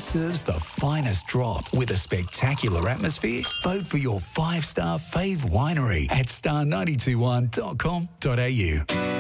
serves the finest drop with a spectacular atmosphere? Vote for your 5-star fave winery at star921.com.au.